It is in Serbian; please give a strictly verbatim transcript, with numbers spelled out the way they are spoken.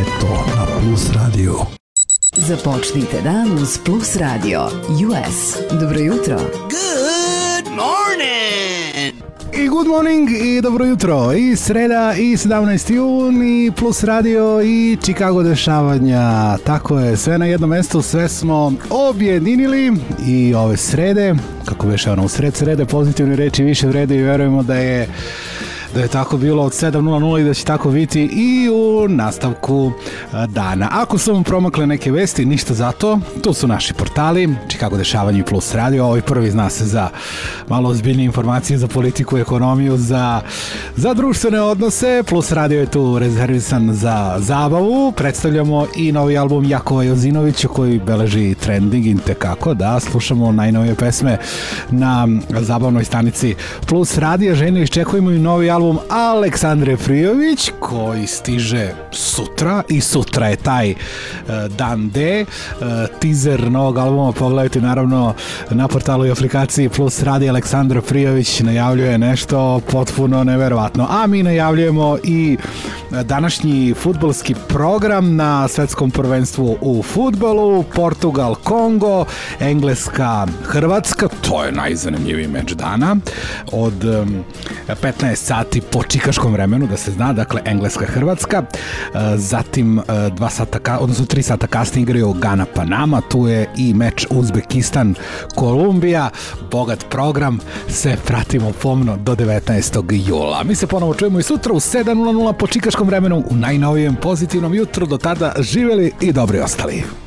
Leto na Plus Radio. Započnite dan uz Plus Radio U S. Dobro jutro. Good morning! I good morning i dobro jutro. I sreda i sedamnaesti juni Plus Radio i Chicago dešavanja. Tako je, sve na jednom mjestu, sve smo objedinili i ove srede, kako beše ono, u sred srede pozitivne reči više vrede i verujemo da je da je tako bilo od sedam nula nula i da će tako biti i u nastavku dana. Ako su vam promakle neke vesti, ništa zato, tu su naši portali, Chicago dešavanje i Plus Radio, ovaj prvi zna se za malo ozbiljnije informacije, za politiku, ekonomiju, za, za društvene odnose. Plus Radio je tu rezervisan za zabavu, predstavljamo i novi album Jakova Jozinovića koji beleži trending intekako, da, slušamo najnovije pesme na zabavnoj stanici Plus Radio. Željno iščekujemo i novi album Aleksandre Prijović koji stiže sutra i sutra je taj uh, dan D. Uh, teaser novog albuma pogledajte naravno na portalu i aplikaciji Plus Radio. Aleksandra Prijović najavljuje nešto potpuno neverovatno, a mi najavljujemo i današnji fudbalski program na svetskom prvenstvu u fudbalu. Portugal, Kongo, Engleska, Hrvatska, to je najzanimljiviji meč dana od um, petnaest sati po čikaškom vremenu, da se zna, dakle Engleska, Hrvatska, zatim dva sata, odnosno tri sata kasnije igraju Gana, Panama, tu je i meč Uzbekistan, Kolumbija, bogat program, sve pratimo pomno do devetnaestog jula. Mi se ponovo čujemo i sutra u sedam nula nula po čikaškom vremenu u najnovijem pozitivnom jutru. Do tada živeli i dobri ostali.